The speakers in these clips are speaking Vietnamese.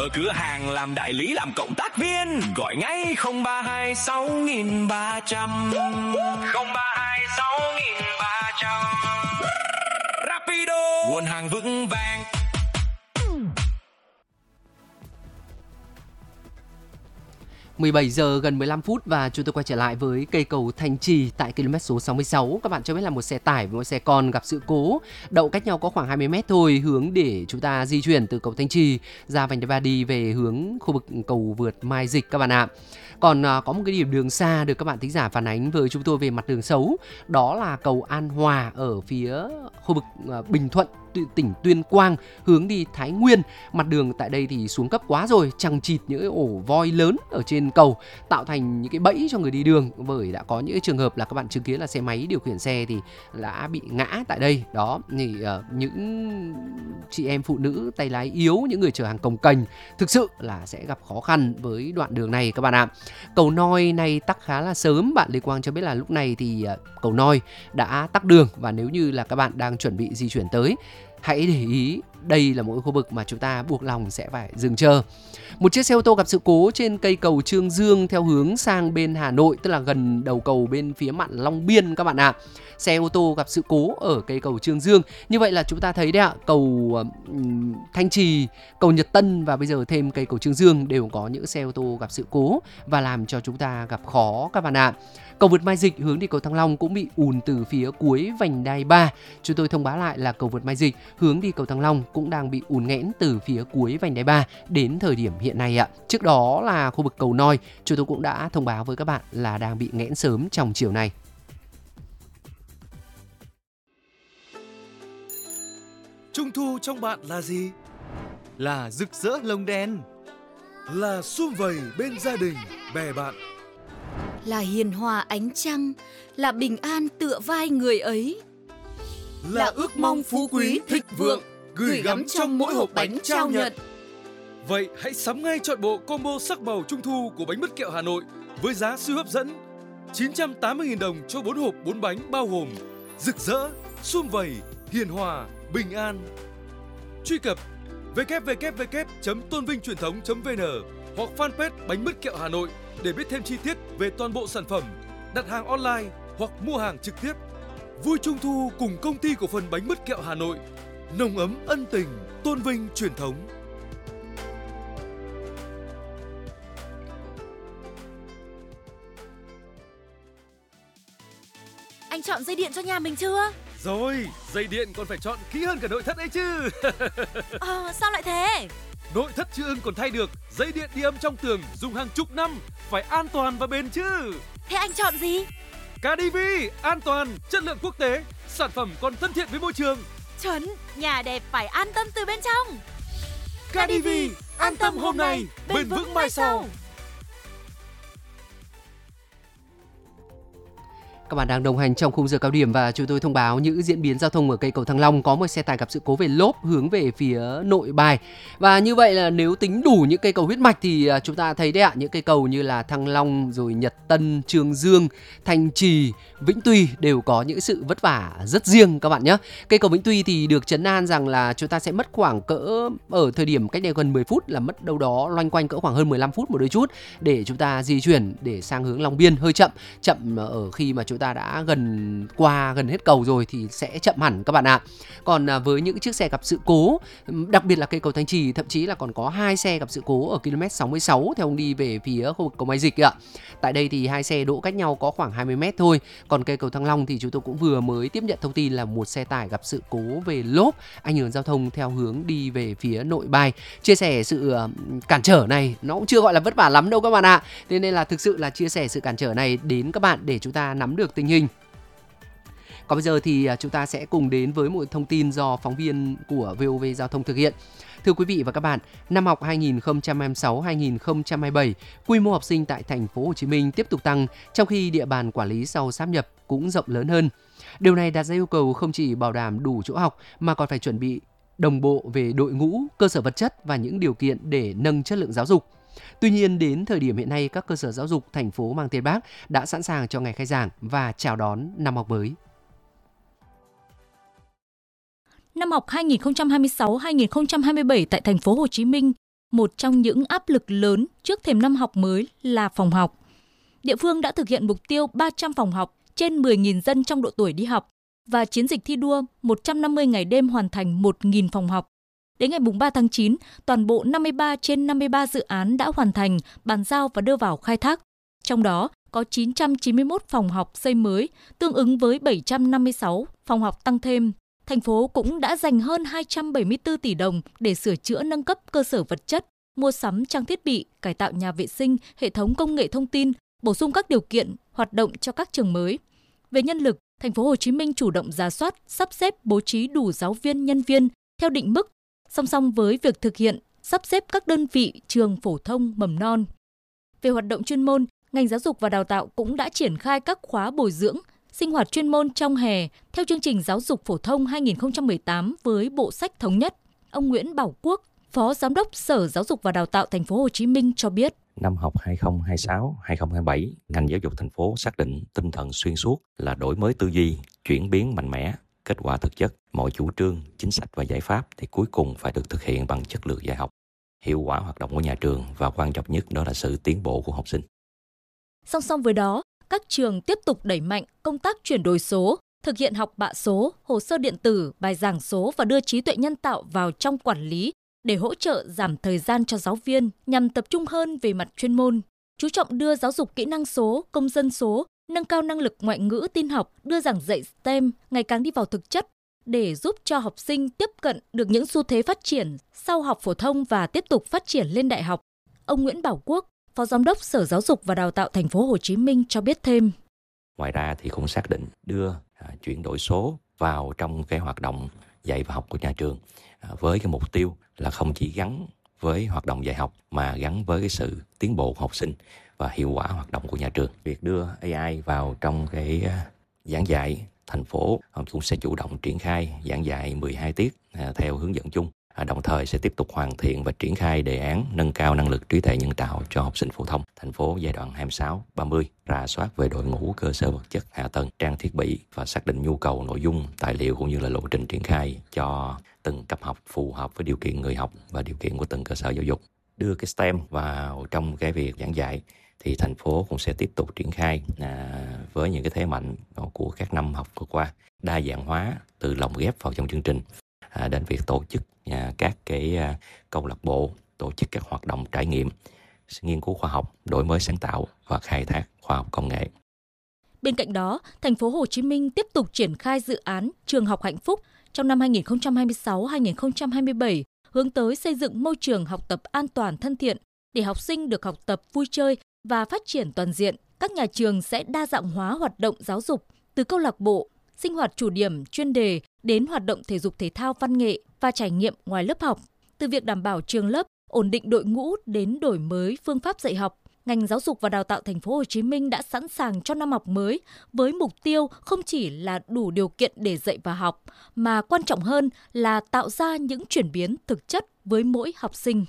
cửa hàng, làm đại lý, làm cộng tác viên. Gọi ngay 032 6300 032 6300. Rapido, nguồn hàng vững vàng. 17 giờ gần 15 phút và chúng tôi quay trở lại với cây cầu Thanh Trì tại km số 66. Các bạn cho biết là một xe tải và một xe con gặp sự cố đậu cách nhau có khoảng 20 mét thôi, hướng để chúng ta di chuyển từ cầu Thanh Trì ra vành đai 3 đi về hướng khu vực cầu vượt Mai Dịch các bạn ạ. Còn có một cái điểm đường xa được các bạn thính giả phản ánh với chúng tôi về mặt đường xấu, đó là cầu An Hòa ở phía khu vực Bình Thuận, tỉnh Tuyên Quang hướng đi Thái Nguyên. Mặt đường tại đây thì xuống cấp quá rồi, chằng chịt những cái ổ voi lớn ở trên cầu tạo thành những cái bẫy cho người đi đường, bởi đã có những cái trường hợp là các bạn chứng kiến là xe máy điều khiển xe thì đã bị ngã tại đây. Đó thì những chị em phụ nữ tay lái yếu, những người chở hàng cồng kềnh thực sự là sẽ gặp khó khăn với đoạn đường này các bạn ạ. Cầu Noi này tắc khá là sớm, bạn Lê Quang cho biết là lúc này thì cầu Noi đã tắc đường, và nếu như là các bạn đang chuẩn bị di chuyển tới, hãy để ý đây là một khu vực mà chúng ta buộc lòng sẽ phải dừng chờ. Một chiếc xe ô tô gặp sự cố trên cây cầu Trương Dương theo hướng sang bên Hà Nội, tức là gần đầu cầu bên phía mạn Long Biên các bạn ạ. Xe ô tô gặp sự cố ở cây cầu Trương Dương. Như vậy là chúng ta thấy đấy ạ, cầu Thanh Trì, cầu Nhật Tân và bây giờ thêm cây cầu Trương Dương đều có những xe ô tô gặp sự cố và làm cho chúng ta gặp khó các bạn ạ. Cầu vượt Mai Dịch hướng đi cầu Thăng Long cũng bị ùn từ phía cuối vành đai 3. Chúng tôi thông báo lại là cầu vượt Mai Dịch hướng đi cầu Thăng Long cũng đang bị ùn nghẽn từ phía cuối vành đai 3 đến thời điểm hiện nay ạ. Trước đó là khu vực cầu Noi, chúng tôi cũng đã thông báo với các bạn là đang bị nghẽn sớm trong chiều nay. Trung thu trong bạn là gì? Là rực rỡ lồng đèn, Là sum vầy bên gia đình, bè bạn, là hiền hòa ánh trăng, là bình an tựa vai người ấy, là ước mong phú quý thịnh vượng gửi gắm trong mỗi hộp bánh trao nhận. Vậy hãy sắm ngay chọn bộ combo sắc màu trung thu của bánh mứt kẹo Hà Nội với giá siêu hấp dẫn 980.000 đồng cho 4 hộp 4 bánh bao gồm rực rỡ, sum vầy, hiền hòa, bình an. Truy cập www.tonvingchuyenthong.vn hoặc fanpage bánh mứt kẹo Hà Nội để biết thêm chi tiết về toàn bộ sản phẩm, đặt hàng online hoặc mua hàng trực tiếp. Vui Trung thu cùng công ty cổ phần bánh mứt kẹo Hà Nội, nồng ấm ân tình, tôn vinh truyền thống. Anh chọn dây điện cho nhà mình chưa? Rồi, dây điện còn phải chọn kỹ hơn cả nội thất ấy chứ. Sao lại thế? Nội thất Chữ Ưng còn thay được, dây điện đi âm trong tường dùng hàng chục năm, phải an toàn và bền chứ. Thế anh chọn gì? KDV, an toàn, chất lượng quốc tế, sản phẩm còn thân thiện với môi trường. Chuẩn, nhà đẹp phải an tâm từ bên trong. KDV, an tâm hôm nay, bền vững mai sau. Các bạn đang đồng hành trong khung giờ cao điểm và chúng tôi thông báo những diễn biến giao thông ở cây cầu Thăng Long. Có một xe tải gặp sự cố về lốp hướng về phía Nội Bài. Và như vậy là nếu tính đủ những cây cầu huyết mạch thì chúng ta thấy đấy ạ, những cây cầu như là Thăng Long, rồi Nhật Tân, Trương Dương, Thanh Trì, Vĩnh Tuy đều có những sự vất vả rất riêng các bạn nhé. Cây cầu Vĩnh Tuy thì được trấn an rằng là chúng ta sẽ mất khoảng cỡ ở thời điểm cách đây gần 10 phút là mất đâu đó loanh quanh cỡ khoảng hơn 15 phút một đôi chút để chúng ta di chuyển để sang hướng Long Biên, hơi chậm ở khi mà chúng ta đã gần hết cầu rồi thì sẽ chậm hẳn các bạn ạ. Còn với những chiếc xe gặp sự cố, đặc biệt là cây cầu Thanh Trì, thậm chí là còn có 2 xe gặp sự cố ở km 66 theo hướng đi về phía khu vực cầu Mai Dịch ạ. Tại đây thì 2 xe đỗ cách nhau có khoảng 20 mét thôi. Còn cây cầu Thăng Long thì chúng tôi cũng vừa mới tiếp nhận thông tin là một xe tải gặp sự cố về lốp, ảnh hưởng giao thông theo hướng đi về phía Nội Bài. Chia sẻ sự cản trở này nó cũng chưa gọi là vất vả lắm đâu các bạn ạ. Thế nên là thực sự là chia sẻ sự cản trở này đến các bạn để chúng ta nắm được tình hình. Còn bây giờ thì chúng ta sẽ cùng đến với một thông tin do phóng viên của VOV Giao thông thực hiện. Thưa quý vị và các bạn, năm học 2026-2027, quy mô học sinh tại thành phố Hồ Chí Minh tiếp tục tăng, trong khi địa bàn quản lý sau sáp nhập cũng rộng lớn hơn. Điều này đặt ra yêu cầu không chỉ bảo đảm đủ chỗ học mà còn phải chuẩn bị đồng bộ về đội ngũ, cơ sở vật chất và những điều kiện để nâng chất lượng giáo dục. Tuy nhiên, đến thời điểm hiện nay, các cơ sở giáo dục thành phố mang tên Bác đã sẵn sàng cho ngày khai giảng và chào đón năm học mới. Năm học 2026-2027 tại thành phố Hồ Chí Minh, một trong những áp lực lớn trước thềm năm học mới là phòng học. Địa phương đã thực hiện mục tiêu 300 phòng học trên 10.000 dân trong độ tuổi đi học và chiến dịch thi đua 150 ngày đêm hoàn thành 1.000 phòng học. Đến ngày 3 tháng 9, toàn bộ 53 trên 53 dự án đã hoàn thành, bàn giao và đưa vào khai thác. Trong đó có 991 phòng học xây mới, tương ứng với 756 phòng học tăng thêm. Thành phố cũng đã dành hơn 274 tỷ đồng để sửa chữa nâng cấp cơ sở vật chất, mua sắm trang thiết bị, cải tạo nhà vệ sinh, hệ thống công nghệ thông tin, bổ sung các điều kiện hoạt động cho các trường mới. Về nhân lực, Thành phố Hồ Chí Minh chủ động rà soát, sắp xếp bố trí đủ giáo viên, nhân viên theo định mức, song song với việc thực hiện sắp xếp các đơn vị trường phổ thông mầm non. Về hoạt động chuyên môn, ngành giáo dục và đào tạo cũng đã triển khai các khóa bồi dưỡng, sinh hoạt chuyên môn trong hè theo chương trình giáo dục phổ thông 2018 với bộ sách thống nhất. Ông Nguyễn Bảo Quốc, Phó Giám đốc Sở Giáo dục và Đào tạo Thành phố Hồ Chí Minh cho biết. Năm học 2026-2027, ngành giáo dục thành phố xác định tinh thần xuyên suốt là đổi mới tư duy, chuyển biến mạnh mẽ, kết quả thực chất. Mọi chủ trương, chính sách và giải pháp thì cuối cùng phải được thực hiện bằng chất lượng dạy học, hiệu quả hoạt động của nhà trường và quan trọng nhất đó là sự tiến bộ của học sinh. Song song với đó, các trường tiếp tục đẩy mạnh công tác chuyển đổi số, thực hiện học bạ số, hồ sơ điện tử, bài giảng số và đưa trí tuệ nhân tạo vào trong quản lý để hỗ trợ giảm thời gian cho giáo viên nhằm tập trung hơn về mặt chuyên môn. Chú trọng đưa giáo dục kỹ năng số, công dân số, nâng cao năng lực ngoại ngữ tin học, đưa giảng dạy STEM ngày càng đi vào thực chất để giúp cho học sinh tiếp cận được những xu thế phát triển sau học phổ thông và tiếp tục phát triển lên đại học. Ông Nguyễn Bảo Quốc, Phó Giám đốc Sở Giáo dục và Đào tạo Thành phố Hồ Chí Minh cho biết thêm. Ngoài ra thì cũng xác định đưa chuyển đổi số vào trong cái hoạt động dạy và học của nhà trường với cái mục tiêu là không chỉ gắn với hoạt động dạy học mà gắn với cái sự tiến bộ của học sinh và hiệu quả hoạt động của nhà trường. Việc đưa AI vào trong cái giảng dạy, thành phố cũng sẽ chủ động triển khai giảng dạy 12 tiết theo hướng dẫn chung. Đồng thời sẽ tiếp tục hoàn thiện và triển khai đề án nâng cao năng lực trí tuệ nhân tạo cho học sinh phổ thông thành phố giai đoạn 26-30, rà soát về đội ngũ cơ sở vật chất, hạ tầng, trang thiết bị và xác định nhu cầu nội dung, tài liệu cũng như là lộ trình triển khai cho từng cấp học phù hợp với điều kiện người học và điều kiện của từng cơ sở giáo dục. Đưa cái STEM vào trong cái việc giảng dạy thì thành phố cũng sẽ tiếp tục triển khai với những cái thế mạnh của các năm học vừa qua, đa dạng hóa từ lồng ghép vào trong chương trình đến việc tổ chức các cái câu lạc bộ, tổ chức các hoạt động trải nghiệm, nghiên cứu khoa học, đổi mới sáng tạo và khai thác khoa học công nghệ. Bên cạnh đó, Thành phố Hồ Chí Minh tiếp tục triển khai dự án Trường học hạnh phúc trong năm 2026-2027, hướng tới xây dựng môi trường học tập an toàn thân thiện để học sinh được học tập vui chơi và phát triển toàn diện. Các nhà trường sẽ đa dạng hóa hoạt động giáo dục từ câu lạc bộ, sinh hoạt chủ điểm chuyên đề đến hoạt động thể dục thể thao văn nghệ và trải nghiệm ngoài lớp học. Từ việc đảm bảo trường lớp, ổn định đội ngũ đến đổi mới phương pháp dạy học, ngành giáo dục và đào tạo Thành phố Hồ Chí Minh đã sẵn sàng cho năm học mới với mục tiêu không chỉ là đủ điều kiện để dạy và học, mà quan trọng hơn là tạo ra những chuyển biến thực chất với mỗi học sinh.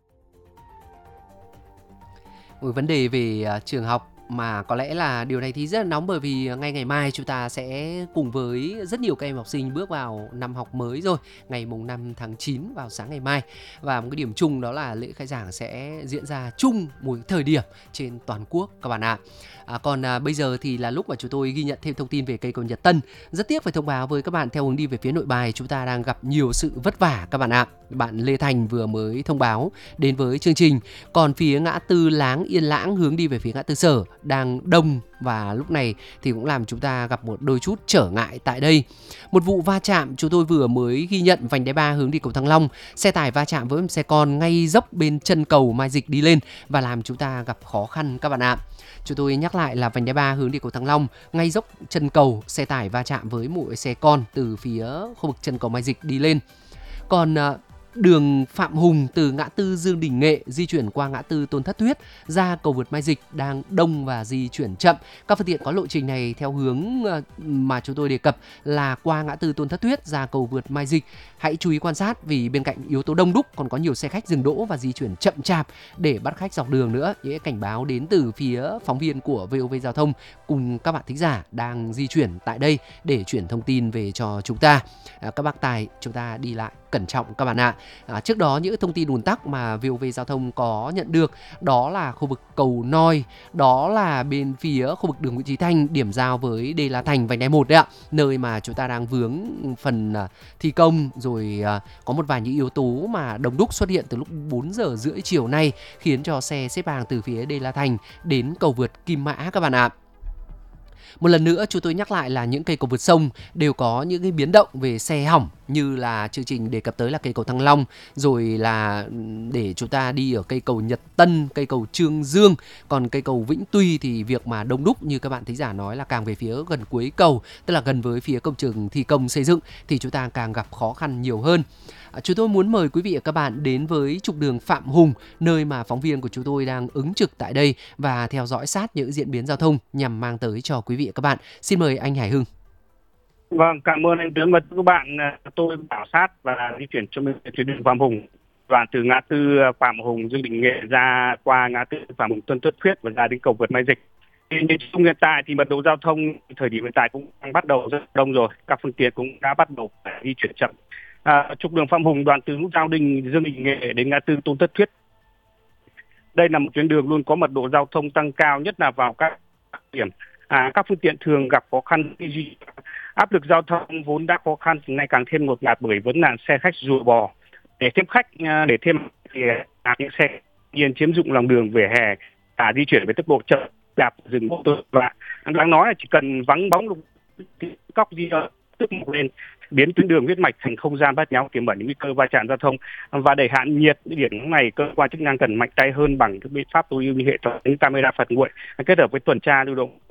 Một vấn đề về trường học mà có lẽ là điều này thì rất là nóng, bởi vì ngay ngày mai chúng ta sẽ cùng với rất nhiều các em học sinh bước vào năm học mới rồi, ngày mùng 5 tháng 9 vào sáng ngày mai. Và một cái điểm chung đó là lễ khai giảng sẽ diễn ra chung một thời điểm trên toàn quốc các bạn ạ. Còn bây giờ thì là lúc mà chúng tôi ghi nhận thêm thông tin về cây cầu Nhật Tân. Rất tiếc phải thông báo với các bạn, theo hướng đi về phía Nội Bài chúng ta đang gặp nhiều sự vất vả các bạn ạ. Bạn Lê Thành vừa mới thông báo đến với chương trình. Còn phía ngã tư Láng Yên Lãng hướng đi về phía ngã tư Sở đang đông và lúc này thì cũng làm chúng ta gặp một đôi chút trở ngại tại đây. Một vụ va chạm chúng tôi vừa mới ghi nhận vành đai 3 hướng đi cầu Thăng Long, xe tải va chạm với một xe con ngay dốc bên chân cầu Mai Dịch đi lên và làm chúng ta gặp khó khăn các bạn ạ. Chúng tôi nhắc lại là vành đai 3 hướng đi cầu Thăng Long, ngay dốc chân cầu, xe tải va chạm với một xe con từ phía khu vực chân cầu Mai Dịch đi lên. Còn đường Phạm Hùng từ ngã tư Dương Đình Nghệ di chuyển qua ngã tư Tôn Thất Thuyết ra cầu vượt Mai Dịch đang đông và di chuyển chậm. Các phương tiện có lộ trình này theo hướng mà chúng tôi đề cập là qua ngã tư Tôn Thất Thuyết ra cầu vượt Mai Dịch. Hãy chú ý quan sát vì bên cạnh yếu tố đông đúc còn có nhiều xe khách dừng đỗ và di chuyển chậm chạp để bắt khách dọc đường nữa. Những cảnh báo đến từ phía phóng viên của VOV Giao thông cùng các bạn thính giả đang di chuyển tại đây để chuyển thông tin về cho chúng ta. Các bác tài chúng ta đi lại cẩn cẩn trọng các bạn ạ. Trước đó những thông tin ùn tắc mà VOV Giao thông có nhận được đó là khu vực cầu Noi, đó là bên phía khu vực đường Nguyễn Chí Thanh, điểm giao với Đê La Thành vành đai 1 đấy ạ, nơi mà chúng ta đang vướng phần thi công, rồi có một vài những yếu tố mà đông đúc xuất hiện từ lúc 4 giờ rưỡi chiều nay, khiến cho xe xếp hàng từ phía Đê La Thành đến cầu vượt Kim Mã các bạn ạ. Một lần nữa chúng tôi nhắc lại là những cây cầu vượt sông đều có những cái biến động về xe hỏng, như là chương trình đề cập tới là cây cầu Thăng Long, rồi là để chúng ta đi ở cây cầu Nhật Tân, cây cầu Trương Dương. Còn cây cầu Vĩnh Tuy thì việc mà đông đúc như các bạn thính giả nói là càng về phía gần cuối cầu, tức là gần với phía công trường thi công xây dựng, thì chúng ta càng gặp khó khăn nhiều hơn. Chúng tôi muốn mời quý vị và các bạn đến với trục đường Phạm Hùng, nơi mà phóng viên của chúng tôi đang ứng trực tại đây và theo dõi sát những diễn biến giao thông nhằm mang tới cho quý vị và các bạn. Xin mời anh Hải Hưng. Vâng, cảm ơn anh Tướng và các bạn. Tôi khảo sát và di chuyển cho mình tuyến đường Phạm Hùng, đoạn từ ngã tư Phạm Hùng Dương Đình Nghệ ra qua ngã tư Phạm Hùng Tuân Tất Thuyết và ra đến cầu vượt Mai Dịch. Đến hiện tại thì mật độ giao thông thời điểm hiện tại cũng đang bắt đầu rất đông rồi, các phương tiện cũng đã bắt đầu di chuyển chậm. Trục đường Phạm Hùng đoạn từ nút giao Dương Đình Nghệ đến ngã tư Tôn Tất Thuyết. Đây là một tuyến đường luôn có mật độ giao thông tăng cao, nhất là vào các điểm. Các phương tiện thường gặp khó khăn khi di chuyển. Áp lực giao thông vốn đã khó khăn thì nay càng thêm ngột ngạt bởi vấn nạn xe khách rùa bò. Để thêm thì những xe nhiên chiếm dụng lòng đường vỉa hè, di chuyển với tốc độ chậm, đạp dừng ô tô. Và đáng nói là chỉ cần vắng bóng cóc di tức mọc lên, biến tuyến đường huyết mạch thành không gian bát nháo, tiềm ẩn những nguy cơ va chạm giao thông. Và để hạn nhiệt điểm này, cơ quan chức năng cần mạnh tay hơn bằng các biện pháp tối ưu như hệ thống camera phạt nguội kết hợp với tuần tra lưu động